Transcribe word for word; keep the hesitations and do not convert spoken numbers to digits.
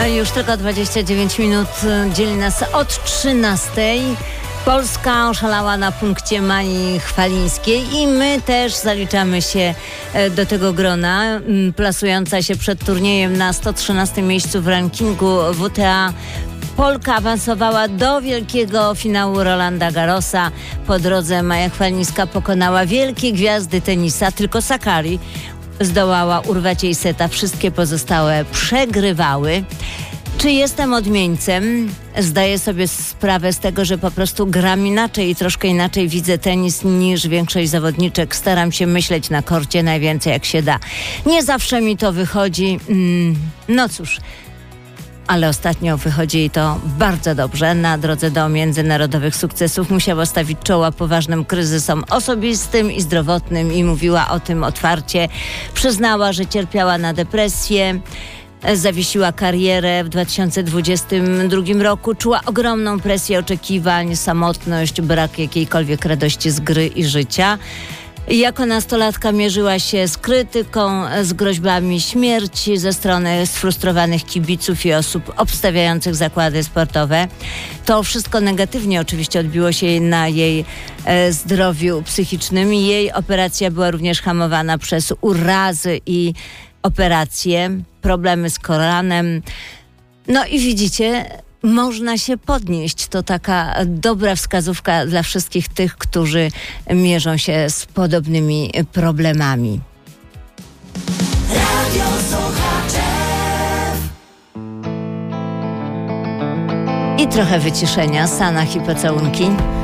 Już tylko dwadzieścia dziewięć minut dzieli nas od trzynastej. Polska oszalała na punkcie Mai Chwalińskiej i my też zaliczamy się do tego grona. Plasująca się przed turniejem na sto trzynastym miejscu w rankingu W T A, Polka awansowała do wielkiego finału Rolanda Garrosa. Po drodze Maja Chwalińska pokonała wielkie gwiazdy tenisa, tylko Sakkari zdołała urwać jej seta. Wszystkie pozostałe przegrywały. Czy jestem odmieńcem? Zdaję sobie sprawę z tego, że po prostu gram inaczej i troszkę inaczej widzę tenis niż większość zawodniczek. Staram się myśleć na korcie najwięcej jak się da. Nie zawsze mi to wychodzi. Mm, no cóż, ale ostatnio wychodzi jej to bardzo dobrze. Na drodze do międzynarodowych sukcesów musiała stawić czoła poważnym kryzysom osobistym i zdrowotnym i mówiła o tym otwarcie. Przyznała, że cierpiała na depresję. Zawiesiła karierę w dwa tysiące dwudziestym drugim roku. Czuła ogromną presję oczekiwań, samotność, brak jakiejkolwiek radości z gry i życia. Jako nastolatka mierzyła się z krytyką, z groźbami śmierci ze strony sfrustrowanych kibiców i osób obstawiających zakłady sportowe. To wszystko negatywnie oczywiście odbiło się na jej e, zdrowiu psychicznym. Jej operacja była również hamowana przez urazy i operacje, problemy z kolanem. No i widzicie, można się podnieść. To taka dobra wskazówka dla wszystkich tych, którzy mierzą się z podobnymi problemami. Radio Słuchacze. I trochę wyciszenia, Sanach i pocałunki.